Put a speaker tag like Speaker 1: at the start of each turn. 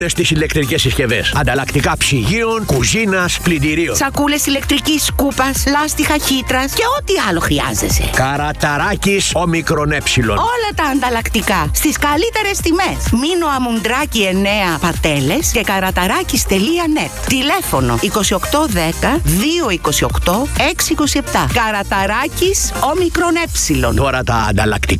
Speaker 1: στις ηλεκτρικές συσκευές. Ανταλλακτικά ψυγείων, κουζίνας, πλυντηρίων.
Speaker 2: Σακούλες ηλεκτρικής σκούπας, λάστιχα χύτρας και ό,τι άλλο χρειάζεσαι.
Speaker 1: Καραταράκης όμικρον έψιλον.
Speaker 2: Όλα τα ανταλλακτικά στις καλύτερες τιμές. Μήνο Αμουντράκη 9 Πατέλες και καραταράκης.net. Τηλέφωνο 2810 228 627. Καραταράκης όμικρον έψιλον.
Speaker 1: Τώρα τα ανταλλακτικά